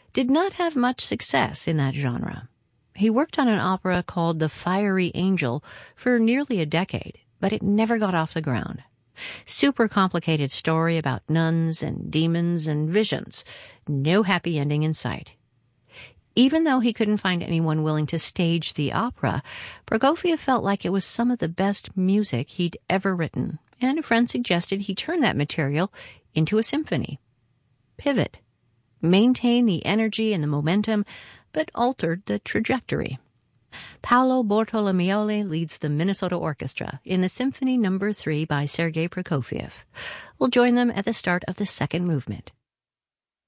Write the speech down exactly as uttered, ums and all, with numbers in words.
did not have much success in that genre. He worked on an opera called The Fiery Angel for nearly a decade, but it never got off the ground. Super complicated story about nuns and demons and visions. No happy ending in sight. Even though he couldn't find anyone willing to stage the opera, Prokofiev felt like it was some of the best music he'd ever written, and a friend suggested he turn that material into a symphony. Pivot. Maintain the energy and the momentum, but altered the trajectory. Paolo Bortolomeoli leads the Minnesota Orchestra in the Symphony Number three by Sergei Prokofiev. We'll join them at the start of the second movement.